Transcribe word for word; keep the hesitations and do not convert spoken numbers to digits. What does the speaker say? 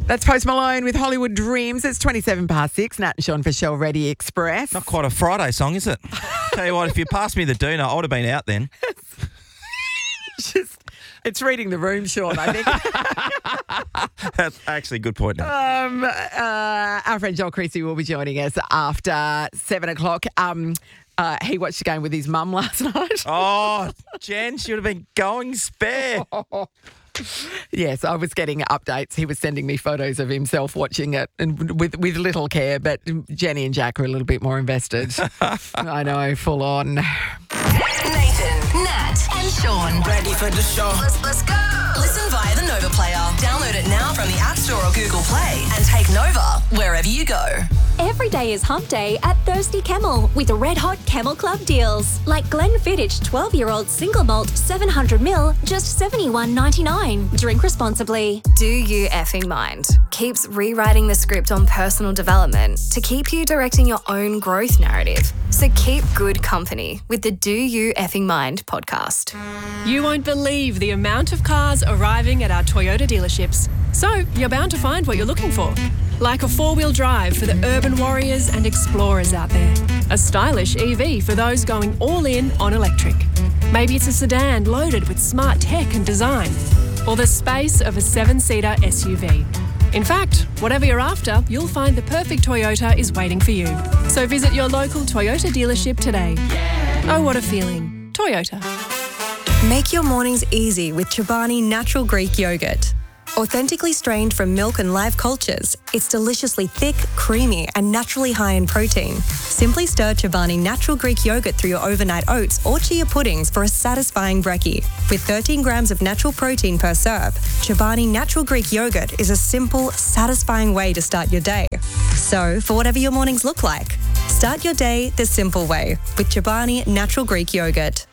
That's Post Malone with Hollywood Dreams. It's twenty-seven past six. Nat and Sean for Shell Ready Express. Not quite a Friday song, is it? Tell you what, if you passed me the doona, I would have been out then. Just, it's reading the room, Sean, I think. That's actually a good point now. um, uh, our friend Joel Creasy will be joining us after seven o'clock. Um, uh, he watched the game with his mum last night. Oh, Jen, she would have been going spare. Yes, I was getting updates. He was sending me photos of himself watching it and with with little care, but Jenny and Jack are a little bit more invested. I know, full on. Nathan, Nat, and Sean. Ready for the show. Let's, let's go. Listen via the Nova player. Download it now from the App Store or Google Play and take Nova wherever you go. Every day is hump day at Thirsty Camel with red hot Camel Club deals. Like Glenfiddich twelve-year-old single malt seven hundred milliliters, just seventy-one ninety-nine. Drink responsibly. Do You Effing Mind keeps rewriting the script on personal development to keep you directing your own growth narrative. So keep good company with the Do You Effing Mind podcast. You won't believe the amount of cars arriving at our Toyota dealerships. So you're bound to find what you're looking for. Like a four-wheel drive for the urban warriors and explorers out there. A stylish E V for those going all in on electric. Maybe it's a sedan loaded with smart tech and design. Or the space of a seven-seater S U V. In fact, whatever you're after, you'll find the perfect Toyota is waiting for you. So visit your local Toyota dealership today. Oh, what a feeling. Toyota. Make your mornings easy with Chobani Natural Greek Yogurt. Authentically strained from milk and live cultures, it's deliciously thick, creamy, and naturally high in protein. Simply stir Chobani Natural Greek Yogurt through your overnight oats or chia puddings for a satisfying brekkie. With thirteen grams of natural protein per serve, Chobani Natural Greek Yogurt is a simple, satisfying way to start your day. So, for whatever your mornings look like, start your day the simple way with Chobani Natural Greek Yogurt.